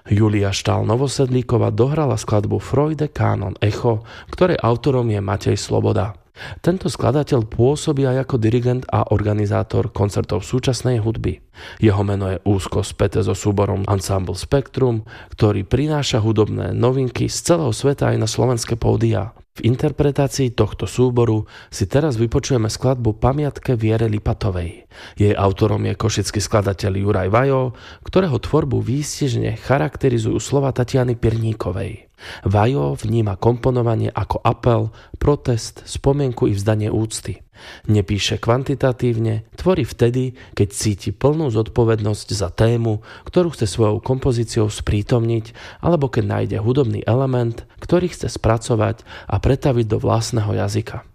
Julia Štál-Novosedlíková dohrala skladbu Freude Canon Echo, ktorej autorom je Matej Sloboda. Tento skladateľ pôsobí aj ako dirigent a organizátor koncertov súčasnej hudby. Jeho meno je úzko späté so súborom Ensemble Spectrum, ktorý prináša hudobné novinky z celého sveta aj na slovenské pódia. V interpretácii tohto súboru si teraz vypočujeme skladbu Pamiatke Viere Lipatovej. Jej autorom je košický skladateľ Juraj Vajo, ktorého tvorbu výstižne charakterizujú slova Tatiany Pirníkovej. Vajo vníma komponovanie ako apel, protest, spomienku i vzdanie úcty. Nepíše kvantitatívne, tvorí vtedy, keď cíti plnú zodpovednosť za tému, ktorú chce svojou kompozíciou sprítomniť, alebo keď nájde hudobný element, ktorý chce spracovať a pretaviť do vlastného jazyka.